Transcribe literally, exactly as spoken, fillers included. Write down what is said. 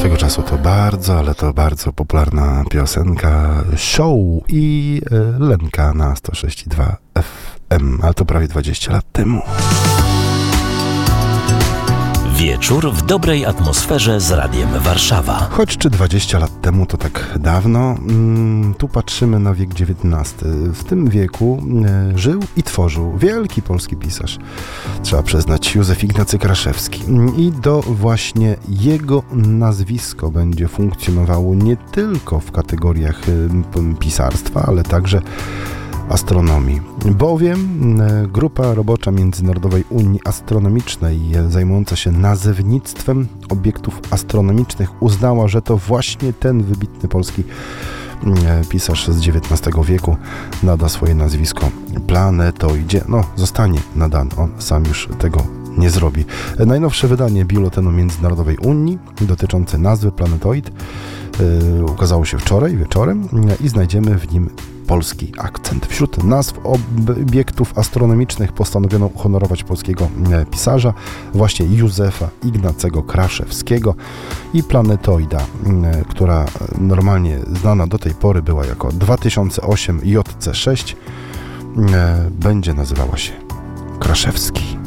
Swego czasu to bardzo, ale to bardzo popularna piosenka Show i Lenka na sto sześć i dwa F M, ale to prawie dwadzieścia lat temu. Wieczór w dobrej atmosferze z Radiem Warszawa. Choć czy dwadzieścia lat temu to tak dawno, mm, tu patrzymy na wiek dziewiętnasty. W tym wieku e, żył i tworzył wielki polski pisarz, trzeba przyznać, Józef Ignacy Kraszewski. I do właśnie jego nazwisko będzie funkcjonowało nie tylko w kategoriach e, pisarstwa, ale także astronomii, bowiem grupa robocza Międzynarodowej Unii Astronomicznej zajmująca się nazewnictwem obiektów astronomicznych uznała, że to właśnie ten wybitny polski pisarz z dziewiętnastego wieku nada swoje nazwisko planetoidzie. No, zostanie nadany, on sam już tego nie zrobi. Najnowsze wydanie Biuletynu Międzynarodowej Unii dotyczące nazwy planetoid yy, ukazało się wczoraj wieczorem i znajdziemy w nim polski akcent. Wśród nazw obiektów astronomicznych postanowiono uhonorować polskiego pisarza, właśnie Józefa Ignacego Kraszewskiego, i planetoida, która normalnie znana do tej pory była jako dwa tysiące osiem J C sześć, będzie nazywała się Kraszewski.